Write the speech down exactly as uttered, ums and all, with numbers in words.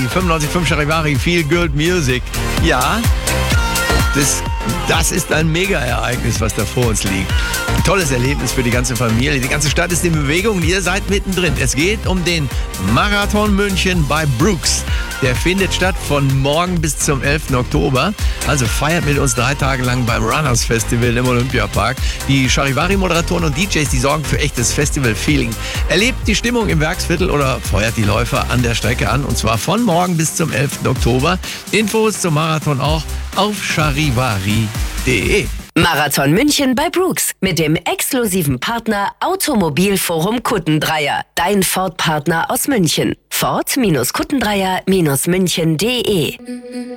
fünfundneunzig Komma fünf Charivari, Feel Good Music. Ja, das, das ist ein Mega-Ereignis, was da vor uns liegt. Ein tolles Erlebnis für die ganze Familie. Die ganze Stadt ist in Bewegung und ihr seid mittendrin. Es geht um den Marathon München bei Brooks. Der findet statt von morgen bis zum elften Oktober. Also feiert mit uns drei Tage lang beim Runners Festival im Olympiapark. Die Charivari-Moderatoren und D Js, die sorgen für echtes Festival-Feeling. Erlebt die Stimmung im Werksviertel oder feuert die Läufer an der Strecke an. Und zwar von morgen bis zum elften Oktober. Infos zum Marathon auch auf charivari punkt de. Marathon München bei Brooks mit dem exklusiven Partner Automobilforum Kuttendreier. Dein Ford-Partner aus München. Ford-Kuttendreier-München punkt de